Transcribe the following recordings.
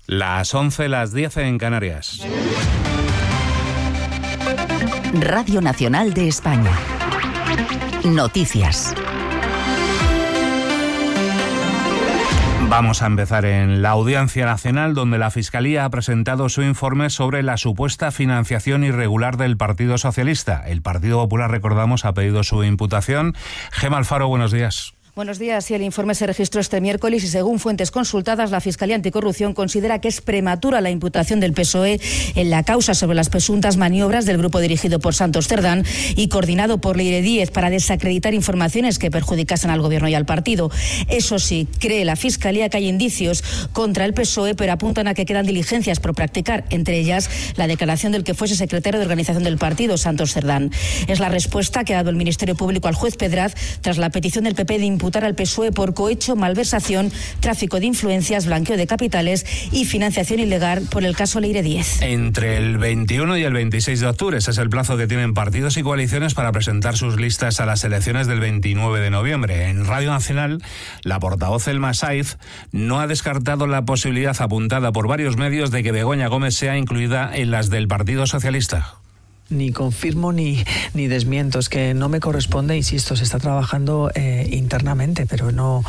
Las 11, las 10 en Canarias. Radio Nacional de España. Noticias. Vamos a empezar en la Audiencia Nacional, donde la Fiscalía ha presentado su informe sobre la supuesta financiación irregular del Partido Socialista. El Partido Popular, recordamos, ha pedido su imputación. Gemma Alfaro, buenos días. Buenos días. Sí, el informe se registró este miércoles y según fuentes consultadas, la Fiscalía Anticorrupción considera que es prematura la imputación del PSOE en la causa sobre las presuntas maniobras del grupo dirigido por Santos Cerdán y coordinado por Leire Díez para desacreditar informaciones que perjudicasen al Gobierno y al partido. Eso sí, cree la Fiscalía que hay indicios contra el PSOE, pero apuntan a que quedan diligencias por practicar, entre ellas la declaración del que fuese secretario de organización del partido, Santos Cerdán. Es la respuesta que ha dado el Ministerio Público al juez Pedraz tras la petición del PP de imputar al PSOE por cohecho, malversación, tráfico de influencias, blanqueo de capitales y financiación ilegal por el caso Leire Díez. Entre el 21 y el 26 de octubre, ese es el plazo que tienen partidos y coaliciones para presentar sus listas a las elecciones del 29 de noviembre. En Radio Nacional, la portavoz Elma Saiz no ha descartado la posibilidad apuntada por varios medios de que Begoña Gómez sea incluida en las del Partido Socialista. Ni confirmo ni desmiento, es que no me corresponde, insisto, se está trabajando internamente, pero no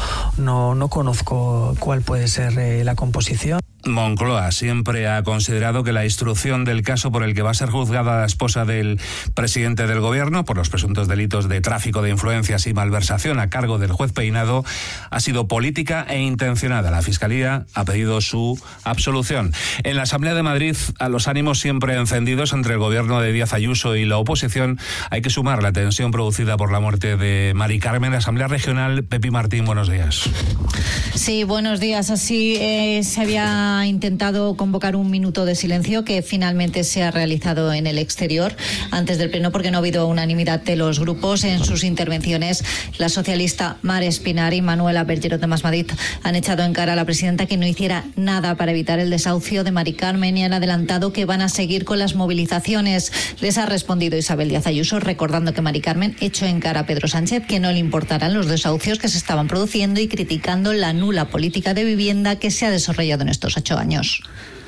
conozco cuál puede ser la composición. Moncloa siempre ha considerado que la instrucción del caso por el que va a ser juzgada la esposa del presidente del Gobierno por los presuntos delitos de tráfico de influencias y malversación a cargo del juez Peinado ha sido política e intencionada. La Fiscalía ha pedido su absolución. En la Asamblea de Madrid, a los ánimos siempre encendidos entre el Gobierno de Díaz Ayuso y la oposición, hay que sumar la tensión producida por la muerte de Mari Carmen. Asamblea Regional, Pepi Martín, buenos días. Sí, buenos días. Así se había intentado convocar un minuto de silencio que finalmente se ha realizado en el exterior antes del pleno porque no ha habido unanimidad de los grupos. En sus intervenciones, la socialista Mar Espinar y Manuela Bergero de Masmadrid han echado en cara a la presidenta que no hiciera nada para evitar el desahucio de Mari Carmen y han adelantado que van a seguir con las movilizaciones. Les ha respondido Isabel Díaz Ayuso recordando que Mari Carmen echó en cara a Pedro Sánchez que no le importarán los desahucios que se estaban produciendo y criticando la nula política de vivienda que se ha desarrollado en estos 8 años.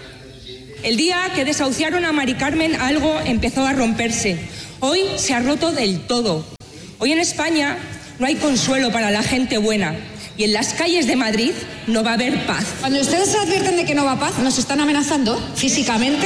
El día que desahuciaron a Mari Carmen algo empezó a romperse. Hoy se ha roto del todo. Hoy en España no hay consuelo para la gente buena y en las calles de Madrid no va a haber paz. Cuando ustedes advierten de que no va a paz, ¿nos están amenazando físicamente?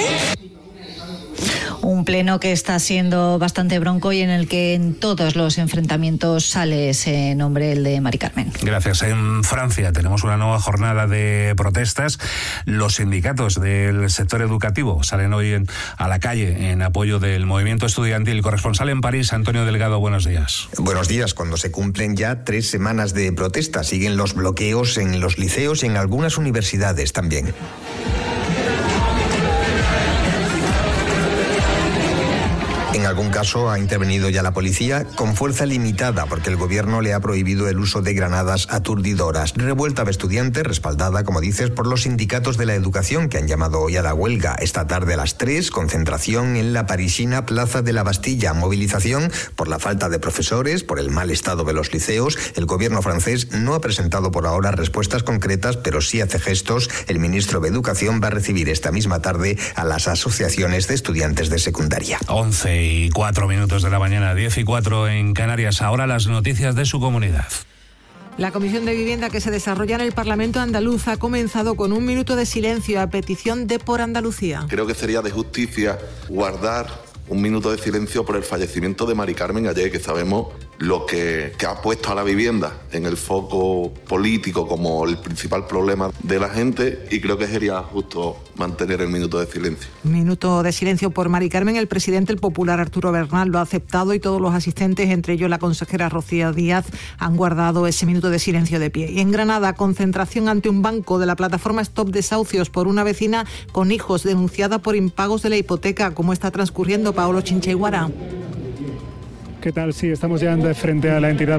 Un pleno que está siendo bastante bronco y en el que en todos los enfrentamientos sale ese nombre, el de Mari Carmen. Gracias. En Francia tenemos una nueva jornada de protestas. Los sindicatos del sector educativo salen hoy a la calle en apoyo del movimiento estudiantil. Corresponsal en París, Antonio Delgado, buenos días. Buenos días. Cuando se cumplen ya 3 semanas de protesta, siguen los bloqueos en los liceos y en algunas universidades también. En algún caso ha intervenido ya la policía con fuerza limitada porque el gobierno le ha prohibido el uso de granadas aturdidoras. Revuelta de estudiantes respaldada, como dices, por los sindicatos de la educación que han llamado hoy a la huelga. Esta tarde a las 3, concentración en la parisina Plaza de la Bastilla. Movilización por la falta de profesores, por el mal estado de los liceos. El gobierno francés no ha presentado por ahora respuestas concretas, pero sí hace gestos. El ministro de Educación va a recibir esta misma tarde a las asociaciones de estudiantes de secundaria. 11:04 de la mañana, 10:04 en Canarias. Ahora las noticias de su comunidad. La Comisión de Vivienda que se desarrolla en el Parlamento andaluz ha comenzado con un minuto de silencio a petición de Por Andalucía. Creo que sería de justicia guardar un minuto de silencio por el fallecimiento de Mari Carmen ayer, que sabemos lo que ha puesto a la vivienda en el foco político como el principal problema de la gente, y creo que sería justo mantener el minuto de silencio. Minuto de silencio por Mari Carmen. El presidente del Popular, Arturo Bernal, lo ha aceptado y todos los asistentes, entre ellos la consejera Rocío Díaz, han guardado ese minuto de silencio de pie. Y en Granada, concentración ante un banco de la plataforma Stop Desahucios por una vecina con hijos denunciada por impagos de la hipoteca. ¿Cómo está transcurriendo, Paolo Chincheguara? ¿Qué tal? Sí, estamos llegando frente a la entidad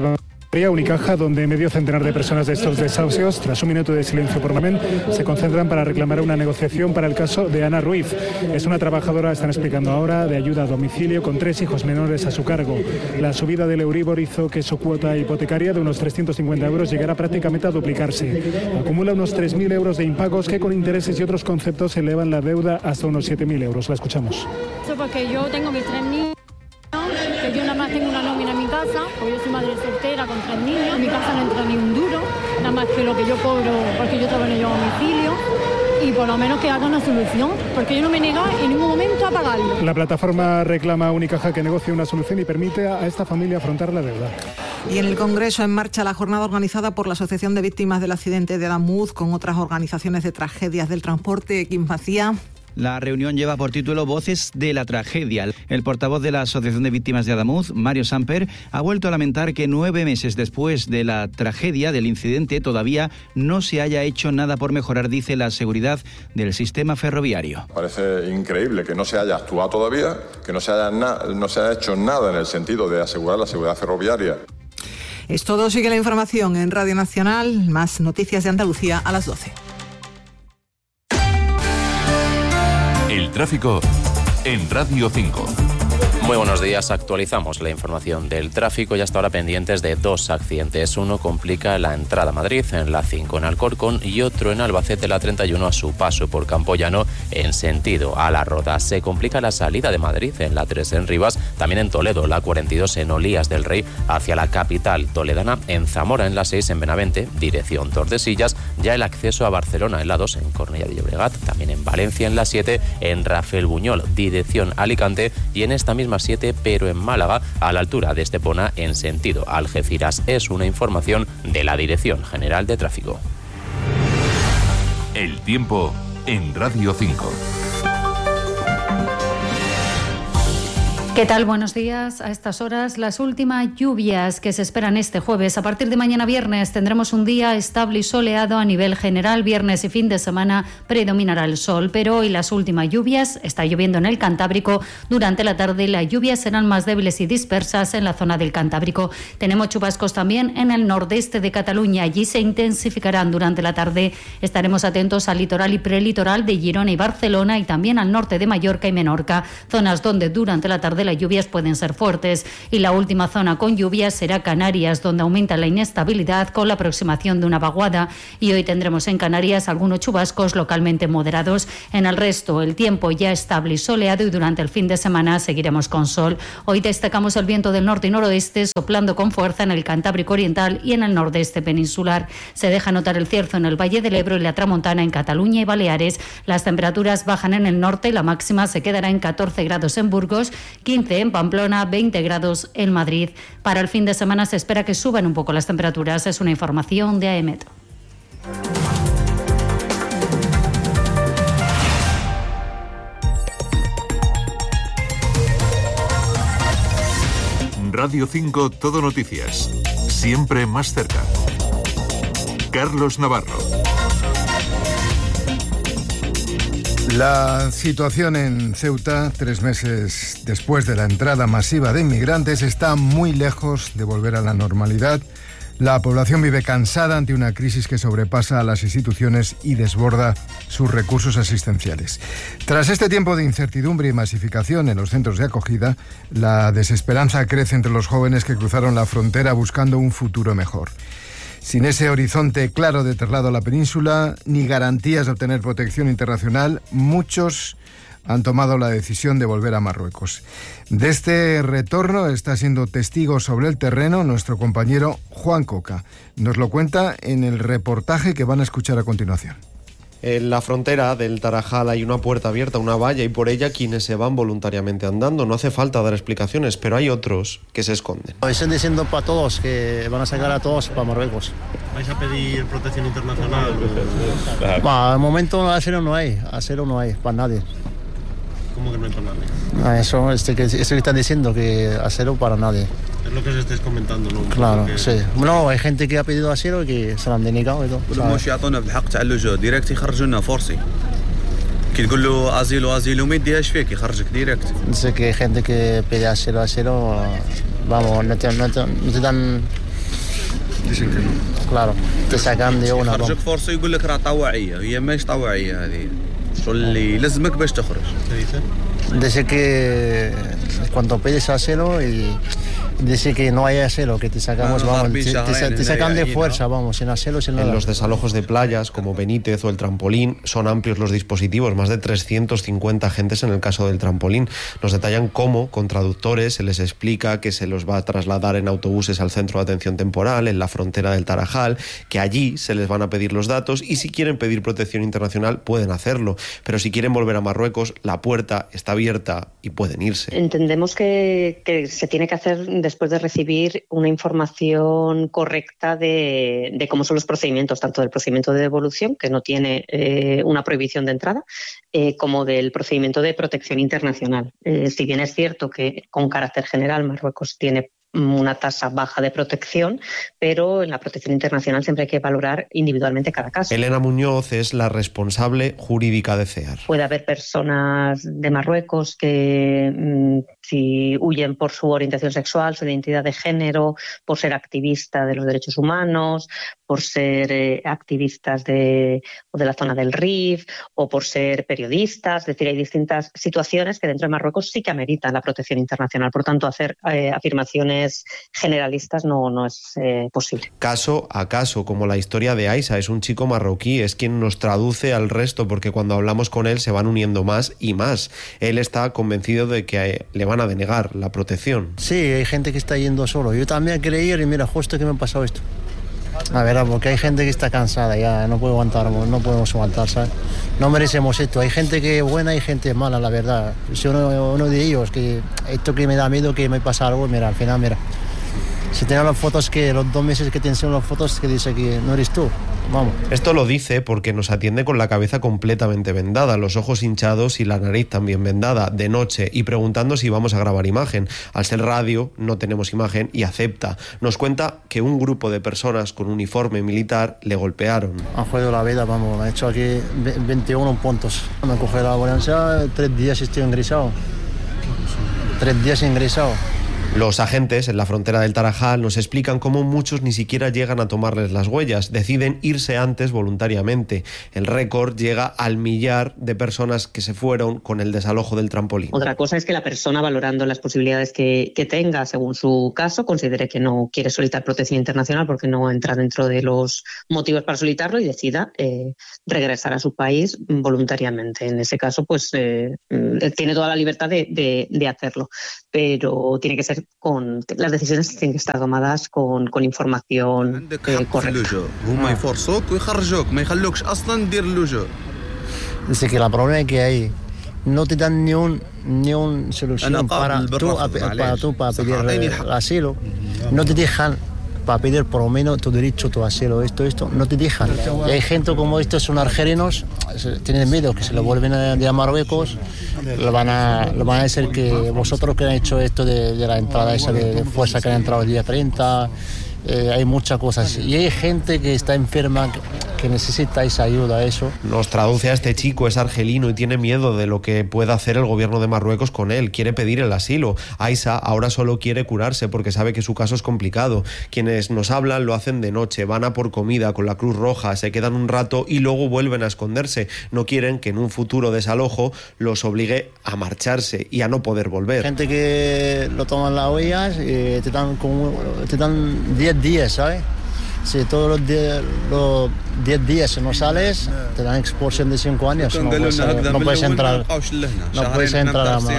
Unicaja, donde medio centenar de personas de estos desahucios, tras un minuto de silencio por momento, se concentran para reclamar una negociación para el caso de Ana Ruiz. Es una trabajadora, están explicando ahora, de ayuda a domicilio con 3 hijos menores a su cargo. La subida del Euribor hizo que su cuota hipotecaria de unos 350 euros llegara prácticamente a duplicarse. Acumula unos 3.000 euros de impagos que con intereses y otros conceptos elevan la deuda hasta unos 7.000 euros. La escuchamos. Eso porque yo tengo mis 3 niños, que yo nada más tengo una nómina en mi casa, porque yo soy madre soltera con 3 niños, en mi casa no entra ni un duro, nada más que lo que yo cobro, porque yo trabajo yo a domicilio, y por lo menos que haga una solución, porque yo no me niego en ningún momento a pagarlo. La plataforma reclama a Unicaja que negocie una solución y permite a esta familia afrontar la deuda. Y en el Congreso en marcha la jornada organizada por la Asociación de Víctimas del Accidente de Adamuz con otras organizaciones de tragedias del transporte. Kim Macía. La reunión lleva por título Voces de la Tragedia. El portavoz de la Asociación de Víctimas de Adamuz, Mario Samper, ha vuelto a lamentar que 9 meses después de la tragedia, del incidente, todavía no se haya hecho nada por mejorar, dice, la seguridad del sistema ferroviario. Parece increíble que no se haya actuado todavía, que no se haya hecho nada en el sentido de asegurar la seguridad ferroviaria. Es todo, sigue la información en Radio Nacional, más noticias de Andalucía a las 12. El tráfico en Radio 5. Muy buenos días, actualizamos la información del tráfico y hasta ahora pendientes de 2 accidentes. Uno complica la entrada a Madrid en la 5 en Alcorcón y otro en Albacete, la 31 a su paso por Campoyano en sentido a La Roda. Se complica la salida de Madrid en la 3 en Rivas, también en Toledo, la 42 en Olías del Rey hacia la capital toledana, en Zamora en la 6 en Benavente, dirección Tordesillas, ya el acceso a Barcelona en la 2 en Cornellà de Llobregat, también en Valencia en la 7 en Rafael Buñol, dirección Alicante y en esta misma 7, pero en Málaga, a la altura de Estepona, en sentido Algeciras. Es una información de la Dirección General de Tráfico. El tiempo en Radio 5. ¿Qué tal? Buenos días. A estas horas, las últimas lluvias que se esperan este jueves. A partir de mañana viernes tendremos un día estable y soleado a nivel general. Viernes y fin de semana predominará el sol, pero hoy las últimas lluvias, está lloviendo en el Cantábrico. Durante la tarde las lluvias serán más débiles y dispersas en la zona del Cantábrico. Tenemos chubascos también en el nordeste de Cataluña. Allí se intensificarán durante la tarde. Estaremos atentos al litoral y prelitoral de Girona y Barcelona y también al norte de Mallorca y Menorca, zonas donde durante la tarde las lluvias pueden ser fuertes. Y la última zona con lluvias será Canarias, donde aumenta la inestabilidad con la aproximación de una vaguada. Y hoy tendremos en Canarias algunos chubascos localmente moderados. En el resto, el tiempo ya estable y soleado y durante el fin de semana seguiremos con sol. Hoy destacamos el viento del norte y noroeste soplando con fuerza en el Cantábrico Oriental y en el nordeste peninsular. Se deja notar el cierzo en el Valle del Ebro y la Tramontana en Cataluña y Baleares. Las temperaturas bajan en el norte y la máxima se quedará en 14 grados en Burgos, 15 en Pamplona, 20 grados en Madrid. Para el fin de semana se espera que suban un poco las temperaturas. Es una información de AEMET. Radio 5 Todo Noticias. Siempre más cerca. Carlos Navarro. La situación en Ceuta, 3 meses después de la entrada masiva de inmigrantes, está muy lejos de volver a la normalidad. La población vive cansada ante una crisis que sobrepasa a las instituciones y desborda sus recursos asistenciales. Tras este tiempo de incertidumbre y masificación en los centros de acogida, la desesperanza crece entre los jóvenes que cruzaron la frontera buscando un futuro mejor. Sin ese horizonte claro de traslado a la península, ni garantías de obtener protección internacional, muchos han tomado la decisión de volver a Marruecos. De este retorno está siendo testigo sobre el terreno nuestro compañero Juan Coca. Nos lo cuenta en el reportaje que van a escuchar a continuación. En la frontera del Tarajal hay una puerta abierta, una valla, y por ella quienes se van voluntariamente andando. No hace falta dar explicaciones, pero hay otros que se esconden. Están diciendo para todos que van a sacar a todos para Marruecos. ¿Vais a pedir protección internacional? Al momento asilo no hay para nadie. ¿Cómo que no hay para nadie? Eso que están diciendo, que asilo para nadie. Es lo que se estés comentando, ¿no? Claro, sí. No, hay gente que ha pedido asilo y que se lo han denegado y todo. مش يعطونا بالحق تاع اللجوء ديريكت يخرجونا فورسي. كي تقول له اسيلو ما يديهاش فيك يخرجك ديريكت. Dice que hay gente que pide asilo, vamos, no te dan Dicen que no. Claro, te sacan de una. يخرجك فرصة يقول لك راه طوعية، هي ماهيش طوعية هذه. شو اللي لازمك باش تخرج. Dice que cuando pides asilo y dice que no hay asilo, que te sacamos, vamos, te sacan de fuerza, vamos, sin asilo, sin nada. En los desalojos de playas, como Benítez o el Trampolín, son amplios los dispositivos, más de 350 agentes en el caso del Trampolín. Nos detallan cómo, con traductores, se les explica que se los va a trasladar en autobuses al centro de atención temporal, en la frontera del Tarajal, que allí se les van a pedir los datos y si quieren pedir protección internacional pueden hacerlo. Pero si quieren volver a Marruecos, la puerta está abierta y pueden irse. Entendemos que se tiene que hacer después de recibir una información correcta de cómo son los procedimientos, tanto del procedimiento de devolución, que no tiene una prohibición de entrada, como del procedimiento de protección internacional. Si bien es cierto que con carácter general Marruecos tiene una tasa baja de protección, pero en la protección internacional siempre hay que valorar individualmente cada caso. Elena Muñoz es la responsable jurídica de CEAR. Puede haber personas de Marruecos que si huyen por su orientación sexual, su identidad de género, por ser activistas de los derechos humanos, por ser activistas de la zona del Rif o por ser periodistas. Es decir, hay distintas situaciones que dentro de Marruecos sí que ameritan la protección internacional. Por tanto, hacer afirmaciones generalistas no es posible. Caso a caso, como la historia de Aisa, es un chico marroquí, es quien nos traduce al resto, porque cuando hablamos con él se van uniendo más y más. Él está convencido de que le van a denegar la protección. Sí, hay gente que está yendo solo. Yo también quería ir y mira, justo que me ha pasado esto. A ver, porque hay gente que está cansada, ya no puede aguantar, no podemos aguantar, ¿sabes? No merecemos esto. Hay gente que es buena y gente mala, la verdad. Soy uno de ellos, que esto que me da miedo que me pasa algo, mira, al final, mira. Si tengo las fotos, que los 2 meses que te enseño las fotos, que dice que no eres tú, vamos. Esto lo dice porque nos atiende con la cabeza completamente vendada, los ojos hinchados y la nariz también vendada, de noche, y preguntando si vamos a grabar imagen. Al ser radio, no tenemos imagen y acepta. Nos cuenta que un grupo de personas con uniforme militar le golpearon. Han jodido la vida, vamos, me han hecho aquí 21 puntos. Me coge la ambulancia, 3 días estoy ingresado. 3 días ingresado. Los agentes en la frontera del Tarajal nos explican cómo muchos ni siquiera llegan a tomarles las huellas, deciden irse antes voluntariamente. El récord llega al millar de personas que se fueron con el desalojo del Trampolín. Otra cosa es que la persona, valorando las posibilidades que tenga según su caso, considere que no quiere solicitar protección internacional porque no entra dentro de los motivos para solicitarlo y decida regresar a su país voluntariamente. En ese caso, pues tiene toda la libertad de hacerlo, pero tiene que ser las decisiones tienen que estar tomadas con información correcta. Dice que la problema es que hay no te dan ni un solución para pedir el asilo, no te dejan para pedir por lo menos tu derecho, tu asilo, esto, no te dejan. Y hay gente como estos, son argelinos, tienen miedo que se lo vuelven a Marruecos, lo van a decir que vosotros que han hecho esto de la entrada esa de fuerza que han entrado el día 30, hay muchas cosas. Y hay gente que está enferma, que necesita esa ayuda, eso. Nos traduce a este chico, es argelino y tiene miedo de lo que pueda hacer el gobierno de Marruecos con él. Quiere pedir el asilo. Aisa ahora solo quiere curarse porque sabe que su caso es complicado. Quienes nos hablan lo hacen de noche, van a por comida con la Cruz Roja, se quedan un rato y luego vuelven a esconderse. No quieren que en un futuro desalojo los obligue a marcharse y a no poder volver. Gente que lo toman las huellas y te dan 10 días, ¿sabes? Si todos los 10 días no sales, te dan expulsión de 5 años. No puedes entrar. No puedes entrar a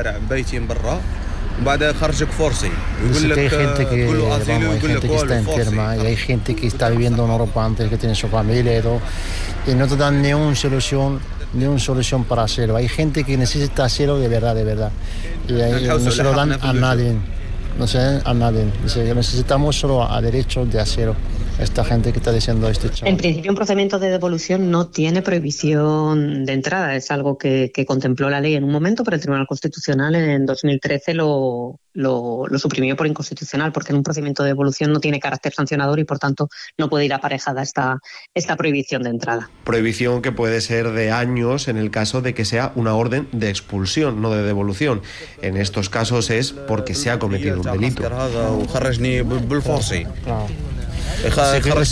Dice que hay gente que está enferma y hay gente que está viviendo en Europa antes, que tiene su familia y todo, y no te dan ni una solución para asilo. Hay gente que necesita asilo de verdad. Y no se lo dan a nadie. No sé, a nadie. Dice, necesitamos solo a derechos de asilo. Esta gente que está diciendo esto. En principio, un procedimiento de devolución no tiene prohibición de entrada. Es algo que contempló la ley en un momento, pero el Tribunal Constitucional en 2013 lo suprimió por inconstitucional, porque en un procedimiento de devolución no tiene carácter sancionador y, por tanto, no puede ir aparejada esta prohibición de entrada. Prohibición que puede ser de años en el caso de que sea una orden de expulsión, no de devolución. En estos casos es porque se ha cometido un delito. Eso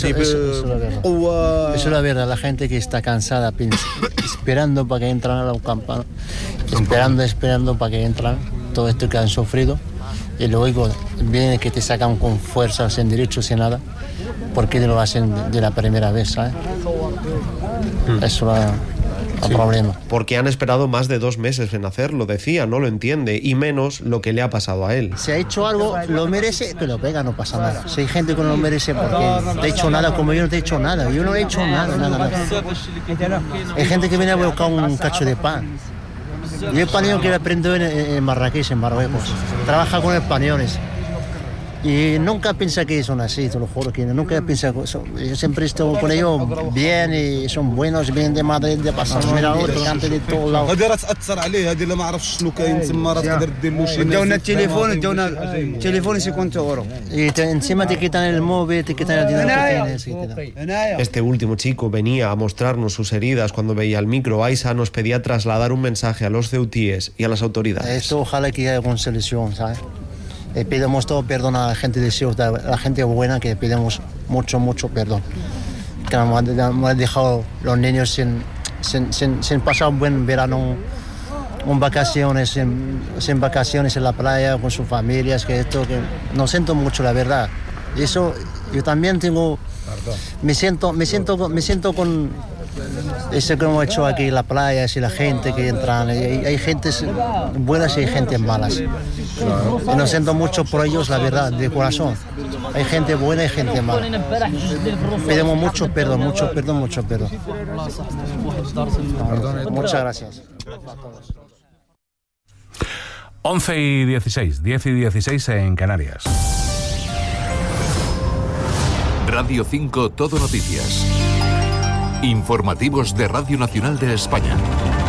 es la verdad. La gente que está cansada, esperando para que entran a la campana, esperando para que entran todo esto que han sufrido, y luego viene que te sacan con fuerza, sin derecho, sin nada, porque lo hacen de la primera vez, ¿sabes? Eso es el problema. Porque han esperado más de 2 meses en hacerlo, decía, no lo entiende, y menos lo que le ha pasado a él. Si ha hecho algo, lo merece, que lo pega, no pasa nada. Si hay gente que no lo merece porque te he hecho nada, como yo no te he hecho nada. Yo no he hecho nada. Hay gente que viene a buscar un cacho de pan. Yo español que aprendo en Marrakech, en Marruecos. Trabaja con españoles. Y nunca piensa que son así, te lo juro, que nunca piensa que son. Yo siempre estoy con ellos bien y son buenos, vienen de Madrid, de Barcelona, de Alicante, de todos lados. Y encima te quitan el móvil, te quitan el dinero que tienes. Este último chico venía a mostrarnos sus heridas cuando veía el micro. Aisa nos pedía trasladar un mensaje a los ceutíes y a las autoridades. Esto ojalá que haya alguna solución, ¿sabes? Pedimos todo perdón a la gente de Ceuta, a la gente buena, que pedimos mucho perdón. Que nos han dejado los niños sin pasar un buen verano, sin vacaciones en la playa con sus familias, que no siento mucho, la verdad. Eso yo también tengo, me siento con eso que hemos hecho aquí en la playa, y la gente que entran, hay gente buenas y hay gente malas. Y lo siento mucho por ellos, la verdad, de corazón. Hay gente buena y gente mala. Pedimos mucho perdón. Muchas gracias. 11:16, 10:16 en Canarias. Radio 5 Todo Noticias. Informativos de Radio Nacional de España.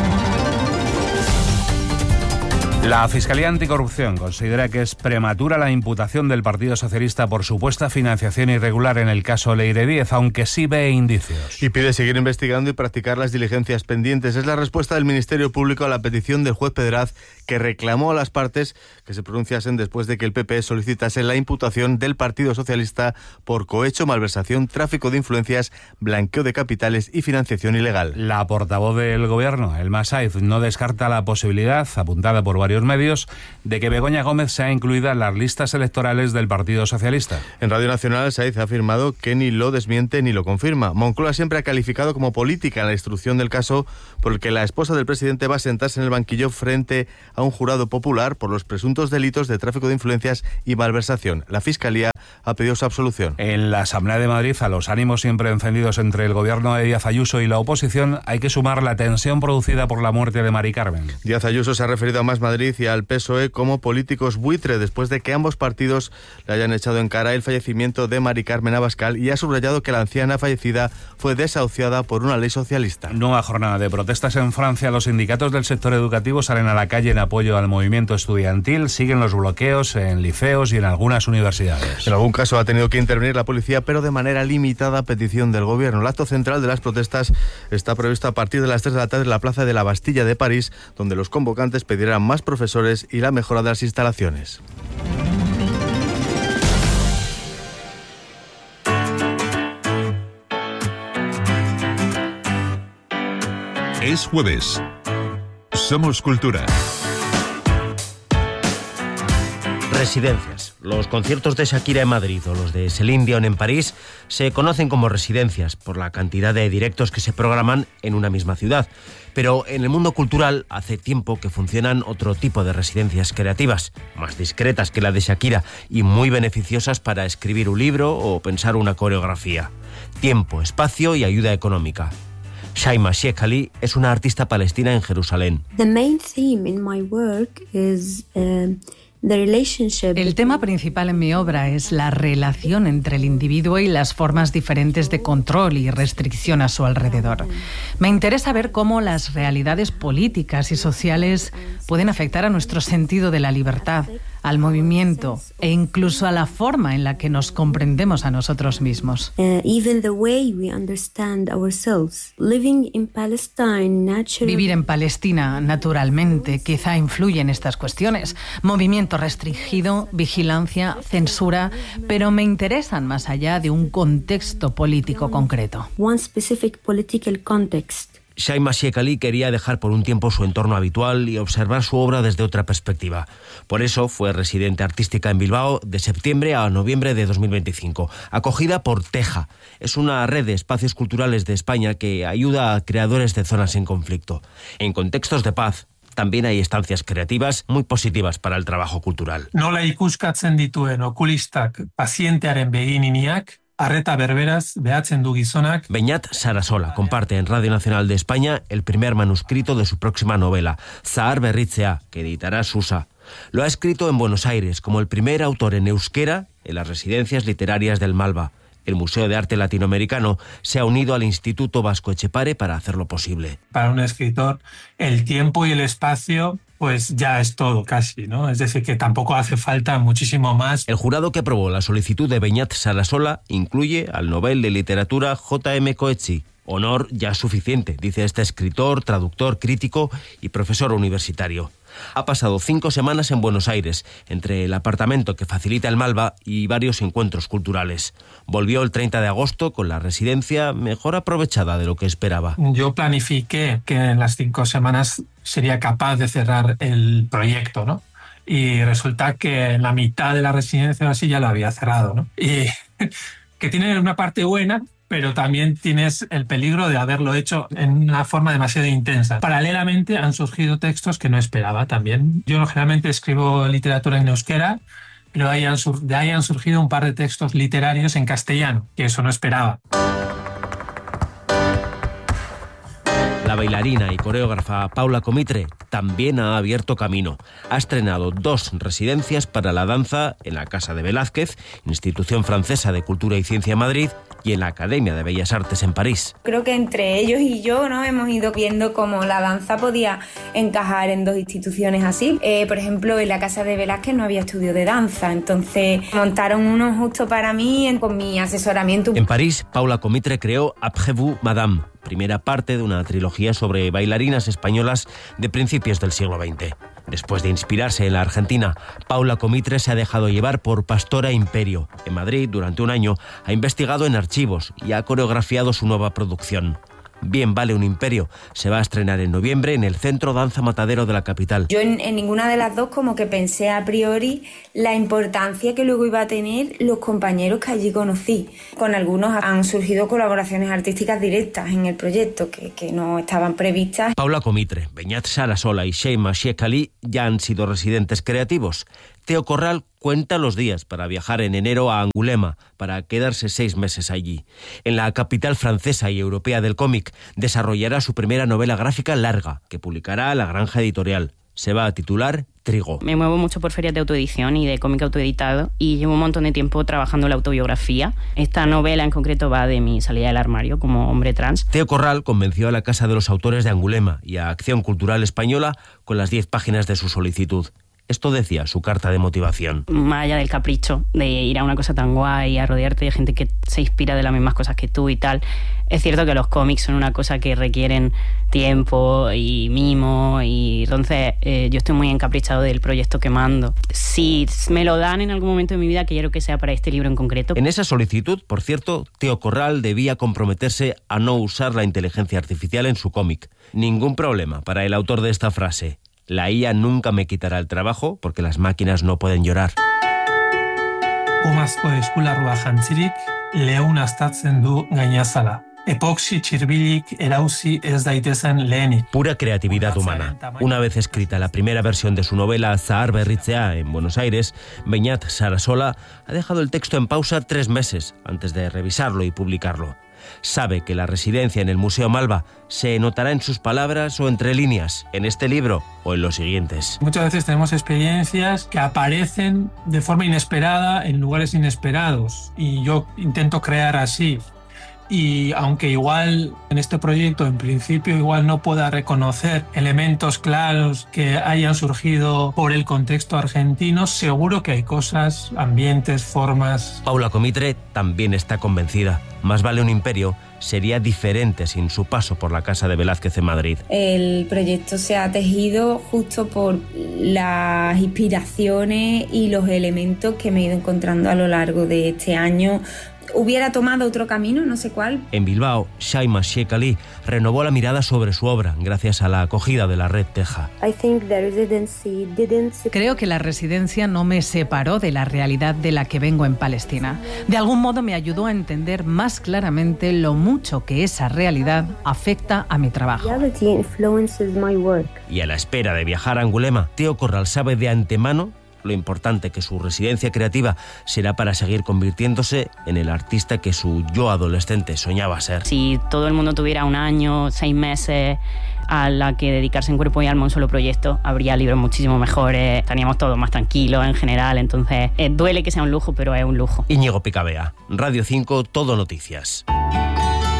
La Fiscalía Anticorrupción considera que es prematura la imputación del Partido Socialista por supuesta financiación irregular en el caso Leire Díez, aunque sí ve indicios. Y pide seguir investigando y practicar las diligencias pendientes. Es la respuesta del Ministerio Público a la petición del juez Pedraz, que reclamó a las partes que se pronunciasen después de que el PP solicitase la imputación del Partido Socialista por cohecho, malversación, tráfico de influencias, blanqueo de capitales y financiación ilegal. La portavoz del Gobierno, Elma Saiz, no descarta la posibilidad, apuntada por varios medios, de que Begoña Gómez sea incluida en las listas electorales del Partido Socialista. En Radio Nacional, Saiz ha afirmado que ni lo desmiente ni lo confirma. Moncloa siempre ha calificado como política la instrucción del caso por el que la esposa del presidente va a sentarse en el banquillo frente a un jurado popular por los presuntos delitos de tráfico de influencias y malversación. La Fiscalía ha pedido su absolución. En la Asamblea de Madrid, a los ánimos siempre encendidos entre el gobierno de Díaz Ayuso y la oposición, hay que sumar la tensión producida por la muerte de Mari Carmen. Díaz Ayuso se ha referido a Más Madrid y al PSOE como políticos buitre después de que ambos partidos le hayan echado en cara el fallecimiento de Mari Carmen Abascal, y ha subrayado que la anciana fallecida fue desahuciada por una ley socialista. Nueva jornada de protestas en Francia. Los sindicatos del sector educativo salen a la calle en apoyo al movimiento estudiantil. Siguen los bloqueos en liceos y en algunas universidades. En algún caso ha tenido que intervenir la policía, pero de manera limitada a petición del gobierno. El acto central de las protestas está previsto a partir de las 3 de la tarde en la Plaza de la Bastilla de París, donde los convocantes pedirán más profesores y la mejora de las instalaciones. Es jueves. Somos Cultura. Residencias. Los conciertos de Shakira en Madrid o los de Céline Dion en París se conocen como residencias por la cantidad de directos que se programan en una misma ciudad. Pero en el mundo cultural hace tiempo que funcionan otro tipo de residencias creativas, más discretas que la de Shakira y muy beneficiosas para escribir un libro o pensar una coreografía. Tiempo, espacio y ayuda económica. Shaima Sheikh Ali es una artista palestina en Jerusalén. The main theme in my work is el tema principal en mi obra es la relación entre el individuo y las formas diferentes de control y restricción a su alrededor. Me interesa ver cómo las realidades políticas y sociales pueden afectar a nuestro sentido de la libertad, al movimiento e incluso a la forma en la que nos comprendemos a nosotros mismos. Even the way we understand ourselves. Living in Palestine naturally. Vivir en Palestina, naturalmente, quizá influye en estas cuestiones. Movimiento restringido, vigilancia, censura, pero me interesan más allá de un contexto político concreto. One specific political context. Shaima Sheikh Ali quería dejar por un tiempo su entorno habitual y observar su obra desde otra perspectiva. Por eso fue residente artística en Bilbao de septiembre a noviembre de 2025, acogida por Teja. Es una red de espacios culturales de España que ayuda a creadores de zonas en conflicto. En contextos de paz, también hay estancias creativas muy positivas para el trabajo cultural. Nola ikuskatzen dituen okulistak pazientearen beginiak, arreta berberaz behatzen du gizonak. Beñat Sarasola comparte en Radio Nacional de España el primer manuscrito de su próxima novela, Zahar Berritzea, que editará Susa. Lo ha escrito en Buenos Aires como el primer autor en euskera en las residencias literarias del Malva. El Museo de Arte Latinoamericano se ha unido al Instituto Vasco Etxepare para hacerlo posible. Para un escritor, el tiempo y el espacio pues ya es todo casi, ¿no? Es decir, que tampoco hace falta muchísimo más. El jurado que aprobó la solicitud de Beñat Sarasola incluye al Nobel de Literatura J.M. Coetzee. Honor ya suficiente, dice este escritor, traductor, crítico y profesor universitario. Ha pasado 5 semanas en Buenos Aires, entre el apartamento que facilita el Malva y varios encuentros culturales. Volvió el 30 de agosto con la residencia mejor aprovechada de lo que esperaba. Yo planifiqué que en las 5 semanas sería capaz de cerrar el proyecto, ¿no? Y resulta que en la mitad de la residencia así ya lo había cerrado, ¿no? Y que tiene una parte buena, pero también tienes el peligro de haberlo hecho en una forma demasiado intensa. Paralelamente han surgido textos que no esperaba también. Yo generalmente escribo literatura en euskera, pero de ahí han surgido un par de textos literarios en castellano, que eso no esperaba. La bailarina y coreógrafa Paula Comitre también ha abierto camino. Ha estrenado 2 residencias para la danza en la Casa de Velázquez, Institución Francesa de Cultura y Ciencia en Madrid, y en la Academia de Bellas Artes en París. Creo que entre ellos y yo, ¿no?, hemos ido viendo cómo la danza podía encajar en 2 instituciones así. Por ejemplo, en la Casa de Velázquez no había estudio de danza, entonces montaron uno justo para mí con mi asesoramiento. En París, Paula Comitre creó Après vous, Madame, primera parte de una trilogía sobre bailarinas españolas de principios del siglo XX. Después de inspirarse en la Argentina, Paula Comitre se ha dejado llevar por Pastora Imperio. En Madrid, durante un año, ha investigado en archivos y ha coreografiado su nueva producción. Bien vale un imperio se va a estrenar en noviembre en el Centro Danza Matadero de la capital. Yo en ninguna de las 2 como que pensé a priori la importancia que luego iba a tener los compañeros que allí conocí. Con algunos han surgido colaboraciones artísticas directas en el proyecto que no estaban previstas. Paula Comitre, Beñat Sarasola y Shaima Sheikh Ali ya han sido residentes creativos. Teo Corral cuenta los días para viajar en enero a Angulema, para quedarse 6 meses allí. En la capital francesa y europea del cómic desarrollará su primera novela gráfica larga, que publicará La Granja Editorial. Se va a titular Trigo. Me muevo mucho por ferias de autoedición y de cómic autoeditado y llevo un montón de tiempo trabajando la autobiografía. Esta novela en concreto va de mi salida del armario como hombre trans. Teo Corral convenció a la Casa de los Autores de Angulema y a Acción Cultural Española con las 10 páginas de su solicitud. Esto decía su carta de motivación. Más allá del capricho de ir a una cosa tan guay, a rodearte de gente que se inspira de las mismas cosas que tú y tal, es cierto que los cómics son una cosa que requieren tiempo y mimo y entonces yo estoy muy encaprichado del proyecto que mando. Si me lo dan en algún momento de mi vida, que quiero que sea para este libro en concreto. En esa solicitud, por cierto, Teo Corral debía comprometerse a no usar la inteligencia artificial en su cómic. Ningún problema para el autor de esta frase. La IA nunca me quitará el trabajo porque las máquinas no pueden llorar. Umazko eskularrua jantzirik, leun astatzen du gainazala. Epoxi txirbilik erauzi ez daitezen lehenik. Pura creatividad humana. Una vez escrita la primera versión de su novela Zahar Berritzea en Buenos Aires, Beñat Sarasola ha dejado el texto en pausa 3 meses antes de revisarlo y publicarlo. Sabe que la residencia en el Museo Malva se notará en sus palabras o entre líneas, en este libro o en los siguientes. Muchas veces tenemos experiencias que aparecen de forma inesperada en lugares inesperados y yo intento crear así. y aunque igual en este proyecto en principio igual no pueda reconocer elementos claros que hayan surgido por el contexto argentino, seguro que hay cosas, ambientes, formas. Paula Comitre también está convencida. Más vale un imperio sería diferente sin su paso por la Casa de Velázquez en Madrid. El proyecto se ha tejido justo por las inspiraciones y los elementos que me he ido encontrando a lo largo de este año. Hubiera tomado otro camino, no sé cuál. En Bilbao, Shaima Sheikh Ali renovó la mirada sobre su obra gracias a la acogida de la Red Teja. Creo que la residencia no me separó de la realidad de la que vengo en Palestina. De algún modo me ayudó a entender más claramente lo mucho que esa realidad afecta a mi trabajo. Y a la espera de viajar a Angulema, Teo Corral sabe de antemano lo importante que su residencia creativa será para seguir convirtiéndose en el artista que su yo adolescente soñaba ser. Si todo el mundo tuviera un año, 6 meses a la que dedicarse en cuerpo y alma a un solo proyecto, habría libros muchísimo mejores, estaríamos todos más tranquilos en general, entonces duele que sea un lujo, pero es un lujo. Íñigo Picabea, Radio 5, Todo Noticias.